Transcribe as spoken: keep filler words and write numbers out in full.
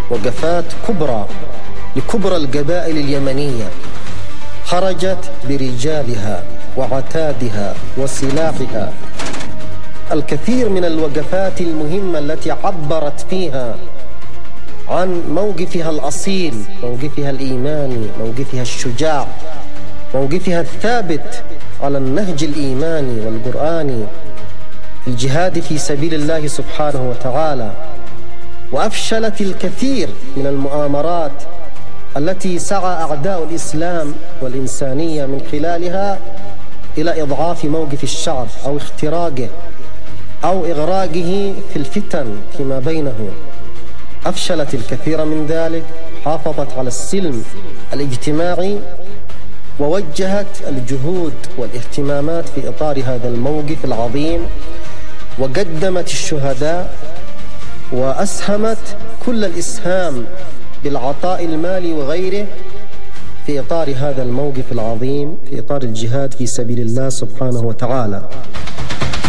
وقفات كبرى لكبرى القبائل اليمنية، خرجت برجالها وعتادها وسلاحها. الكثير من الوقفات المهمة التي عبرت فيها عن موقفها الأصيل، موقفها الإيماني، موقفها الشجاع، موقفها الثابت على النهج الإيماني والقرآني في الجهاد في سبيل الله سبحانه وتعالى. وأفشلت الكثير من المؤامرات التي سعى أعداء الإسلام والإنسانية من خلالها إلى إضعاف موقف الشعب أو اختراقه أو إغراقه في الفتن فيما بينه. أفشلت الكثير من ذلك، حافظت على السلم الاجتماعي ووجهت الجهود والاهتمامات في إطار هذا الموقف العظيم، وقدمت الشهداء وأسهمت كل الإسهام بالعطاء المالي وغيره في إطار هذا الموقف العظيم، في إطار الجهاد في سبيل الله سبحانه وتعالى.